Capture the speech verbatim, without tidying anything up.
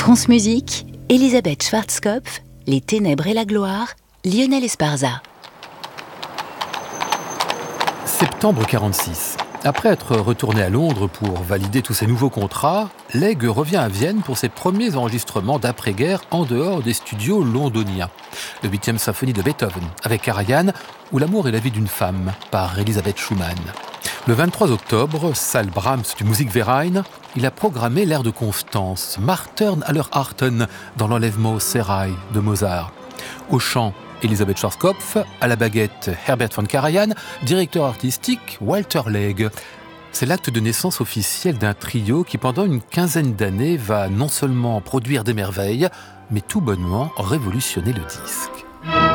France Musique, Elisabeth Schwarzkopf, Les Ténèbres et la Gloire, Lionel Esparza. Septembre quarante-six. Après être retourné à Londres pour valider tous ses nouveaux contrats, Legge revient à Vienne pour ses premiers enregistrements d'après-guerre en dehors des studios londoniens. Le huitième symphonie de Beethoven, avec Karajan, ou L'amour et la vie d'une femme, par Elisabeth Schumann. Le vingt-trois octobre, salle Brahms du Musikverein, il a programmé l'air de Constance, Martern aller Harten, dans l'enlèvement au sérail de Mozart. Au chant, Elisabeth Schwarzkopf, à la baguette Herbert von Karajan, directeur artistique Walter Legge. C'est l'acte de naissance officiel d'un trio qui pendant une quinzaine d'années va non seulement produire des merveilles, mais tout bonnement révolutionner le disque.